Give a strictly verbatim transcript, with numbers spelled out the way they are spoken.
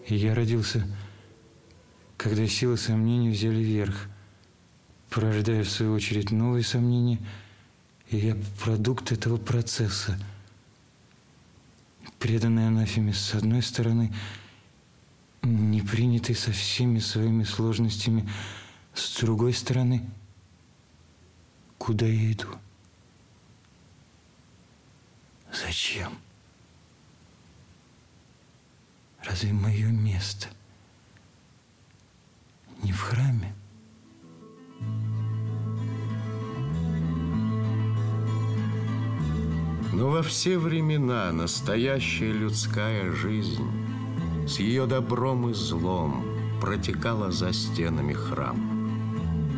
И я родился, когда силы сомнений взяли верх, порождая в свою очередь новые сомнения, и я продукт этого процесса, преданный анафеме с одной стороны, не принятый со всеми своими сложностями с другой стороны. Куда я иду? Зачем? Разве мое место не в храме? Но во все времена настоящая людская жизнь с ее добром и злом протекала за стенами храма.